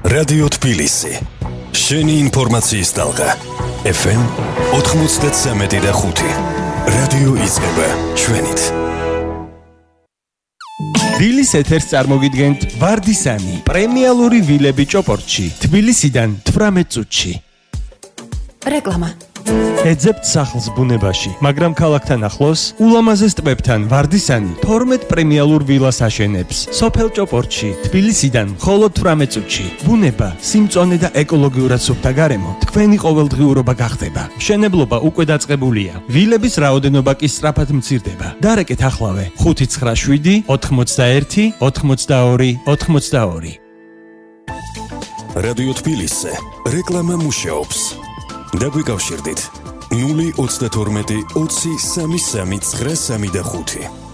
რადიო თბილისი. შენი ინფორმაციის ტალღა. FM 93.5. რადიო იწყება ჩვენით. დილის ეთერს წარმოგიდგენთ ვარდისანი, პრემიალური ვილები ჭოპორტში, თბილისიდან 18 წუთში. რეკლამა. ეძებთ სახლს ბუნებაში, მაგრამ ქალაქთან ახლოს, ულამაზეს ტბებთან ვარდისანი 12 პრემიალურ ვილას აშენებს. სოფელ ჭოპორტში, თბილისიდან მხოლოდ 18 წუთში. ბუნება, სიმწონე და ეკოლოგიურად სუფთა გარემო თქვენი ყოველდღიურობა გახდება. მშენებლობა უკვე დაწყებულია. ვილების რაოდენობა კი სწრაფად მცირდება. დარეკეთ ახლავე 597 81 82 82. რადიო თბილისზე რეკლამა მუშაობს. დაგვიკავშირდით 032 20 33 935.